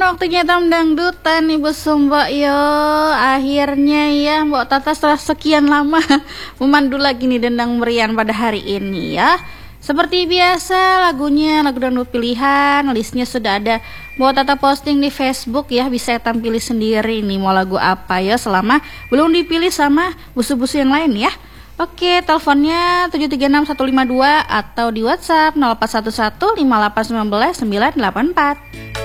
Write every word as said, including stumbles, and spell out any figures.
waktunya Tam Dangdutan Ibu Sumba yo. Akhirnya ya Mbak Tata setelah sekian lama memandu lagi nih Dendang Merian pada hari ini ya. Seperti biasa lagunya lagu dangdut pilihan, listnya sudah ada Mbak Tata posting di Facebook ya. Bisa Tam pilih sendiri nih mau lagu apa ya, selama belum dipilih sama busu-busu yang lain ya. Oke, teleponnya tujuh tiga enam satu lima dua atau di WhatsApp nol empat satu satu lima delapan satu sembilan sembilan delapan empat.